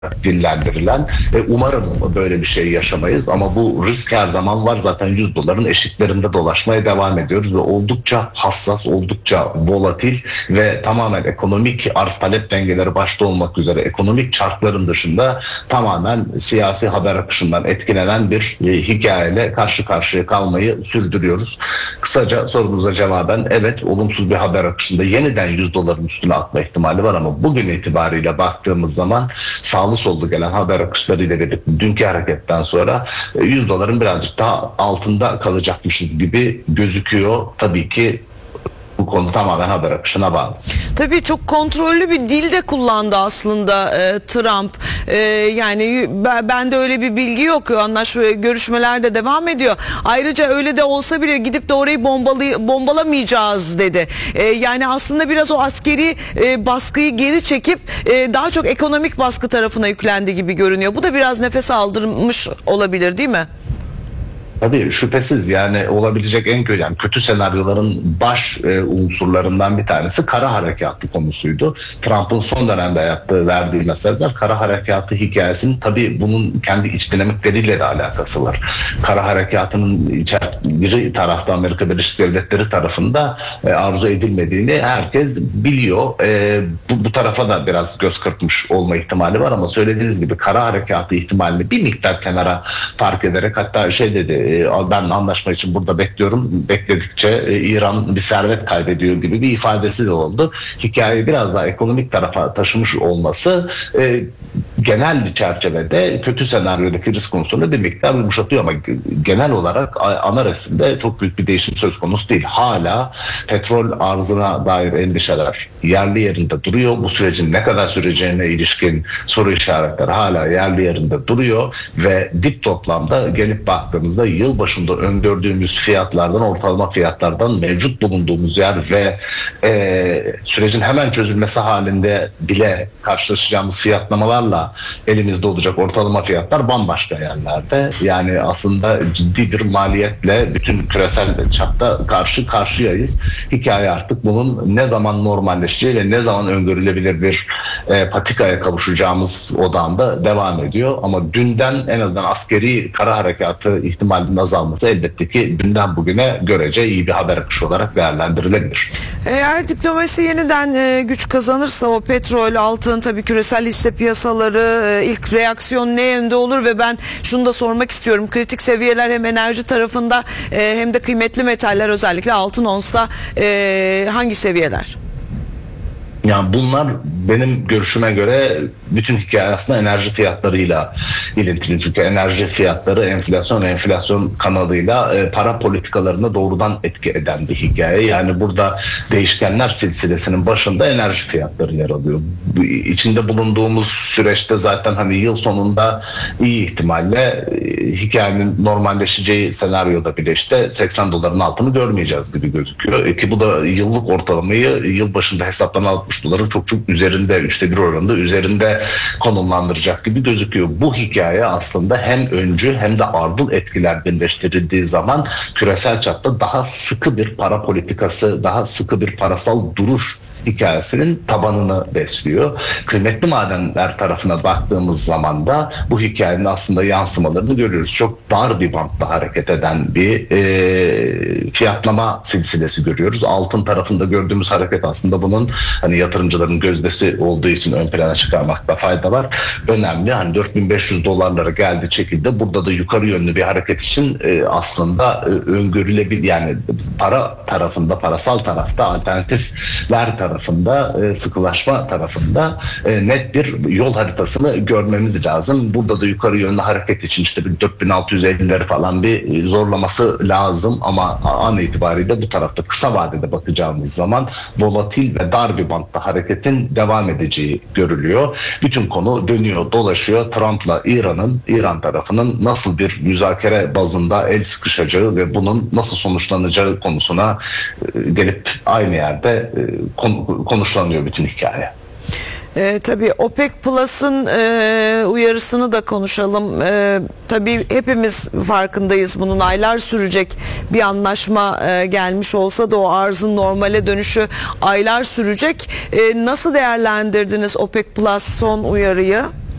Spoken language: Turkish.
dillendirilen. Umarım böyle bir şey yaşamayız ama bu risk her zaman var. Zaten 100 doların eşiklerinde dolaşmaya devam ediyoruz ve oldukça hassas, oldukça volatil ve tamamen ekonomik arz talep dengeleri başta olmak üzere ekonomik çarkların dışında tamamen siyasi haber akışından etkilenen bir hikayeyle karşı karşıya kalmayı sürdürüyoruz. Kısaca sorunuza cevaben evet, olumsuz bir haber akışında yeniden 100 doların üstüne atma ihtimali var ama bugün itibariyle baktığımız zaman sağlı sollu gelen haber akışlarıyla birlikte dünkü hareketten sonra 100 doların birazcık daha altında kalacakmışız gibi gözüküyor. Tabii ki bu konu tamamen haber akışına bağlı. Tabii çok kontrollü bir dil de kullandı aslında Trump. Yani bende öyle bir bilgi yok. Görüşmeler de devam ediyor. Ayrıca öyle de olsa bile gidip de orayı bombalamayacağız dedi. Yani aslında biraz o askeri baskıyı geri çekip daha çok ekonomik baskı tarafına yüklendi gibi görünüyor. Bu da biraz nefes aldırmış olabilir, değil mi? Tabii şüphesiz, yani olabilecek en kötü, yani kötü senaryoların baş unsurlarından bir tanesi kara harekatı konusuydu. Trump'ın son dönemde verdiği mesajlar kara harekatı hikayesinin tabii bunun kendi iç dinamikleriyle de alakası var. Kara harekatının bir tarafta Amerika Birleşik Devletleri tarafında arzu edilmediğini herkes biliyor. Bu tarafa da biraz göz kırpmış olma ihtimali var ama söylediğiniz gibi kara harekatı ihtimalini bir miktar kenara fark ederek, hatta şey dedi, ben anlaşma için burada bekliyorum, bekledikçe İran bir servet kaybediyor gibi bir ifadesi de oldu. Hikayeyi biraz daha ekonomik tarafa taşımış olması genel bir çerçevede kötü senaryodaki risk konusunu bir miktar yumuşatıyor ama genel olarak ana resimde çok büyük bir değişim söz konusu değil. Hala petrol arzına dair endişeler yerli yerinde duruyor. Bu sürecin ne kadar süreceğine ilişkin soru işaretleri hala yerli yerinde duruyor ve dip toplamda gelip baktığımızda yıl başında öngördüğümüz fiyatlardan, ortalama fiyatlardan mevcut bulunduğumuz yer ve sürecin hemen çözülmesi halinde bile karşılaşacağımız fiyatlamalarla elimizde olacak ortalama fiyatlar bambaşka yerlerde. Yani aslında ciddi bir maliyetle bütün küresel çapta karşı karşıyayız. Hikaye artık bunun ne zaman normalleşeceği ve ne zaman öngörülebilir bir patikaya kavuşacağımız odağında devam ediyor. Ama dünden en azından askeri kara harekatı ihtimalinin azalması elbette ki dünden bugüne görece iyi bir haber akışı olarak değerlendirilebilir. Eğer diplomasi yeniden güç kazanırsa o petrol, altın, tabii küresel hisse piyasaları, ilk reaksiyon ne yönde olur ve ben şunu da sormak istiyorum. Kritik seviyeler hem enerji tarafında hem de kıymetli metaller, özellikle altın onsta hangi seviyeler? Yani bunlar benim görüşüme göre bütün hikaye aslında enerji fiyatlarıyla ilintili. Çünkü enerji fiyatları enflasyon kanalıyla para politikalarına doğrudan etki eden bir hikaye. Yani burada değişkenler silsilesinin başında enerji fiyatları yer alıyor. İçinde bulunduğumuz süreçte zaten hani yıl sonunda iyi ihtimalle hikayenin normalleşeceği senaryoda bile işte 80 doların altını görmeyeceğiz gibi gözüküyor. Ki bu da yıllık ortalamayı yıl başında hesaplanan 60 doların çok üzerinde, 1/3 oranında üzerinde konumlandıracak gibi gözüküyor. Bu hikaye aslında hem öncü hem de ardıl etkiler birleştirildiği zaman küresel çapta daha sıkı bir para politikası, daha sıkı bir parasal duruş hikayesinin tabanını besliyor. Kıymetli madenler tarafına baktığımız zaman da bu hikayenin aslında yansımalarını görüyoruz. Çok dar bir bantta hareket eden bir fiyatlama silsilesi görüyoruz. Altın tarafında gördüğümüz hareket aslında bunun hani yatırımcıların gözdesi olduğu için ön plana çıkarmakta fayda var. Önemli. Hani 4500 dolarlara geldi, çekildi. Burada da yukarı yönlü bir hareket için aslında öngörülebilir, yani para tarafında, parasal tarafta, alternatifler tarafında, sıkılaşma tarafında net bir yol haritasını görmemiz lazım. Burada da yukarı yönlü hareket için işte bir 4650'leri falan bir zorlaması lazım ama an itibariyle bu tarafta kısa vadede bakacağımız zaman volatil ve dar bir bantta hareketin devam edeceği görülüyor. Bütün konu dönüyor, dolaşıyor. Trump'la İran tarafının nasıl bir müzakere bazında el sıkışacağı ve bunun nasıl sonuçlanacağı konusuna gelip aynı yerde konuşlanıyor bütün hikaye. Tabii OPEC Plus'ın uyarısını da konuşalım. Tabii hepimiz farkındayız, bunun aylar sürecek bir anlaşma gelmiş olsa da o arzın normale dönüşü aylar sürecek. Nasıl değerlendirdiniz OPEC Plus son uyarıyı?